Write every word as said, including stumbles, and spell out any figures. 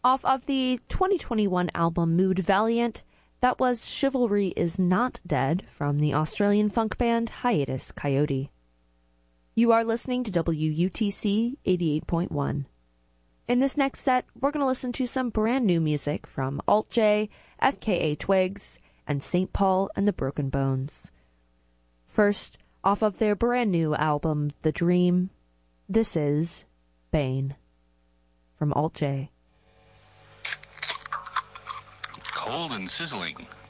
Off of the twenty twenty-one album Mood Valiant, that was Chivalry Is Not Dead from the Australian funk band Hiatus Coyote. You are listening to W U T C eighty-eight point one. In this next set, we're going to listen to some brand new music from Alt J, F K A Twigs, and Saint Paul and the Broken Bones. First, off of their brand new album The Dream, this is Bane from Alt J. Cold and sizzling,